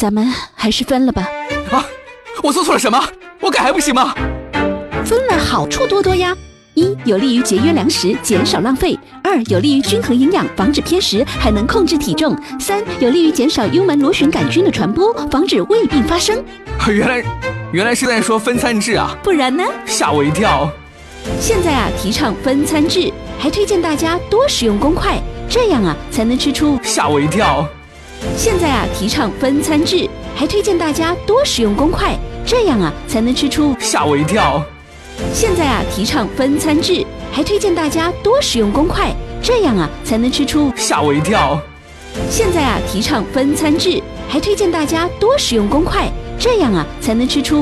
咱们还是分了吧。 啊，我做错了什么？我改还不行吗？ 分了好处多多呀。一，有利于节约粮食，减少浪费；二，有利于均衡营养，防止偏食，还能控制体重；三，有利于减少幽门螺旋杆菌的传播，防止胃病发生。 原来是在说分餐制啊！ 不然呢？ 吓我一跳。 现在啊，提倡分餐制，还推荐大家多使用公筷，这样啊才能吃出。 吓我一跳。 现在啊，提倡分餐制，还推荐大家多使用公筷，这样啊才能吃出。 吓我一跳。 现在啊，提倡分餐制，还推荐大家多使用公筷，这样啊才能吃出。 吓我一跳。 现在啊，提倡分餐制，还推荐大家多使用公筷，这样啊才能吃出。